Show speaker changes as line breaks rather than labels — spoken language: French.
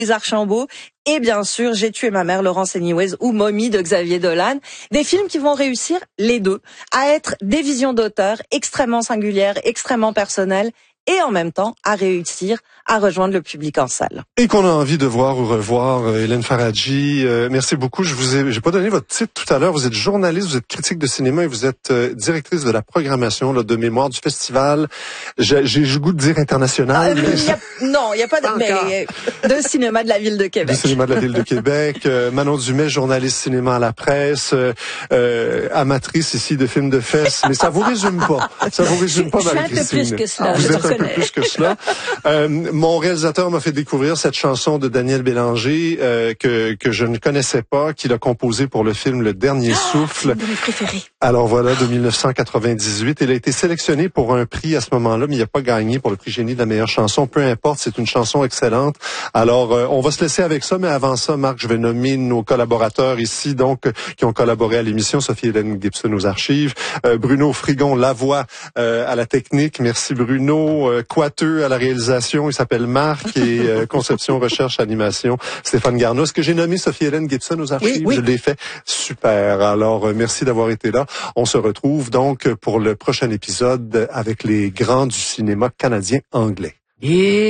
Archambault et bien sûr J'ai tué ma mère, Laurence Anyways ou Mommy de Xavier Dolan. Des films qui vont réussir, les deux, à être des visions d'auteur extrêmement singulières, extrêmement personnelles et en même temps à réussir à rejoindre le public en salle.
Et qu'on a envie de voir ou revoir. Hélène Faradji, merci beaucoup. J'ai pas donné votre titre tout à l'heure. Vous êtes journaliste, vous êtes critique de cinéma et vous êtes directrice de la programmation là, de mémoire du festival. J'ai le goût de dire international.
Non, il y a pas de cinéma de la ville de Québec.
Du cinéma de la ville de Québec. Manon Dumais, journaliste cinéma à la presse, amatrice ici de films de fesses. Mais ça vous résume pas. Ça vous résume pas, Marie-Christine.
Je suis un peu plus que cela.
Vous êtes un peu plus que cela. Mon réalisateur m'a fait découvrir cette chanson de Daniel Bélanger que je ne connaissais pas, qu'il a composée pour le film Le Dernier Souffle.
C'est un de mes préférés.
Alors voilà, de 1998. Il a été sélectionné pour un prix à ce moment-là, mais il n'a pas gagné pour le prix Génie de la meilleure chanson. Peu importe, c'est une chanson excellente. Alors, on va se laisser avec ça, mais avant ça, Marc, je vais nommer nos collaborateurs ici, donc, qui ont collaboré à l'émission. Sophie-Hélène Gibson aux archives, Bruno Frigon, la voix à la technique. Merci Bruno. Coiteux à la réalisation, il s'appelle Marc et conception, recherche, animation, Stéphane Garneau. Ce que j'ai nommé Sophie-Hélène Gibson aux archives,
oui.
Je l'ai fait. Super. Alors, merci d'avoir été là. On se retrouve donc pour le prochain épisode avec les grands du cinéma canadien anglais.